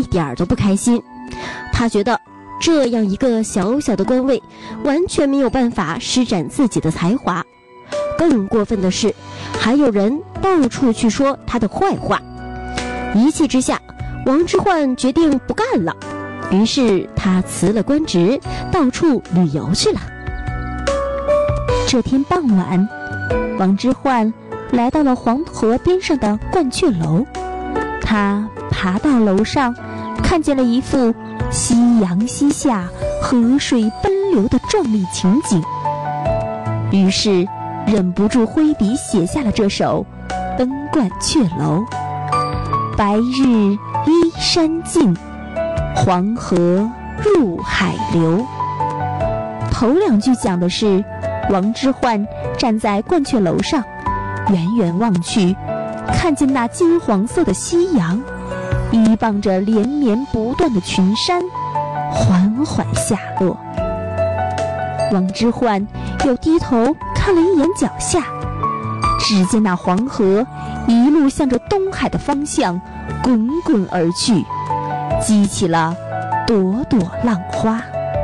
点儿都不开心。他觉得这样一个小小的官位，完全没有办法施展自己的才华。更过分的是，还有人到处去说他的坏话。一气之下，王之涣决定不干了，于是他辞了官职，到处旅游去了。 这天傍晚，王之涣来到了黄河边上的鹳雀楼。他爬到楼上，看见了一幅夕阳西下、河水奔流的壮丽情景，于是忍不住挥笔写下了这首《登鹳雀楼》。白日依山尽，黄河入海流。头两句讲的是王之涣站在鹳雀楼上，远远望去，看见那金黄色的夕阳依傍着连绵不断的群山，缓缓下落。王之涣又低头看了一眼脚下，只见那黄河一路向着东海的方向滚滚而去，激起了朵朵浪花。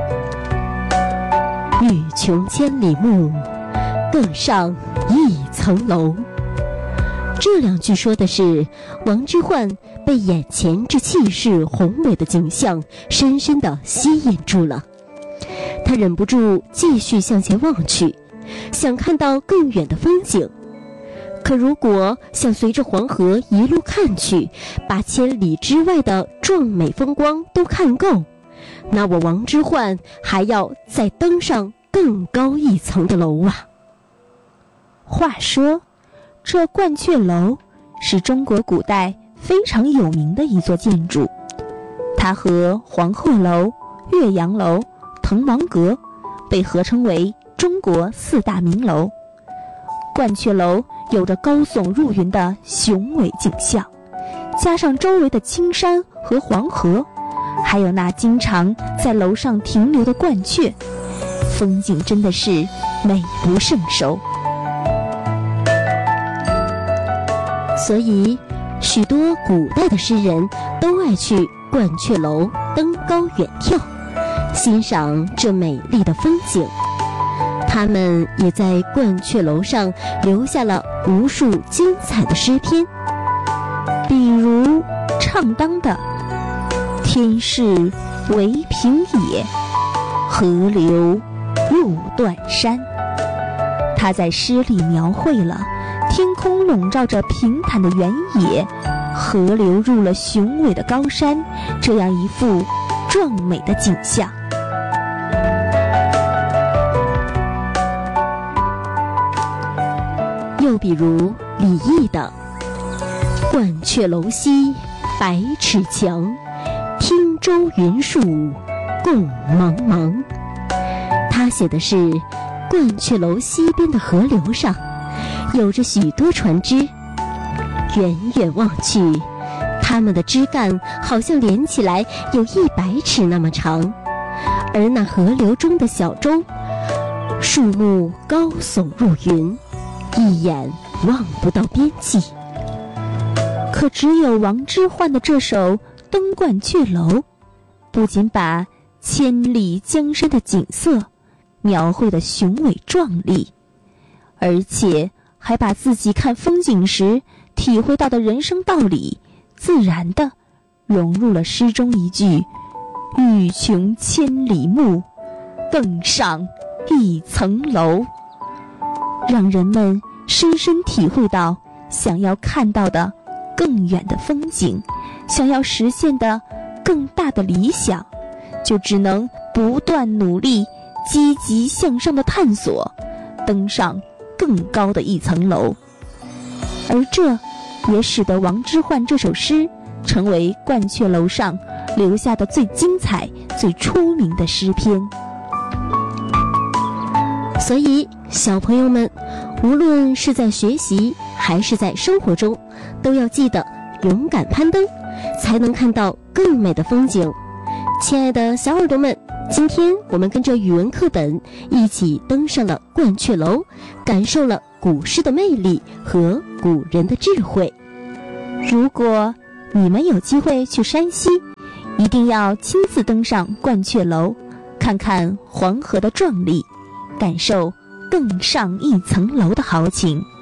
欲穷千里目，更上一层楼。这两句说的是王之涣被眼前这气势宏伟的景象深深地吸引住了。他忍不住继续向前望去，想看到更远的风景。可如果想随着黄河一路看去，把千里之外的壮美风光都看够，那我王之涣还要再登上更高一层的楼啊。 话说，这鹳雀楼是中国古代非常有名的一座建筑，它和黄鹤楼、岳阳楼、滕王阁被合称为中国四大名楼。鹳雀楼有着高耸入云的雄伟景象，加上周围的青山和黄河，还有那经常在楼上停留的鹳雀，风景真的是美不胜收。 所以许多古代的诗人都爱去鹳雀楼登高远眺，欣赏这美丽的风景。他们也在鹳雀楼上留下了无数精彩的诗篇， 比如唱当的“天是为平野，河流入断山”。他在诗里描绘了天空笼罩着平坦的原野，河流入了雄伟的高山，这样一幅壮美的景象。 又比如李益的“鹳雀楼西百尺墙，汀洲云树共茫茫”。他写的是鹳雀楼西边的河流上有着许多船只，远远望去，它们的枝干好像连起来有100尺那么长，而那河流中的小舟，树木高耸入云，一眼望不到边际。 可只有王之涣的这首《登鹳雀楼》，不仅把千里江山的景色描绘得雄伟壮丽，而且还把自己看风景时体会到的人生道理自然地融入了诗中一句“欲穷千里目，更上一层楼”，让人们深深体会到想要看到的更远的风景，想要实现的更大的理想，就只能不断努力，积极向上的探索，登上更高的一层楼。而这也使得王之涣这首诗成为鹳雀楼上留下的最精彩、最出名的诗篇。 所以小朋友们，无论是在学习还是在生活中，都要记得勇敢攀登，才能看到更美的风景。亲爱的小耳朵们，今天我们跟着语文课本一起登上了鹳雀楼，感受了古诗的魅力和古人的智慧。 如果你们有机会去山西， 一定要亲自登上鹳雀楼，看看黄河的壮丽，感受更上一层楼的豪情。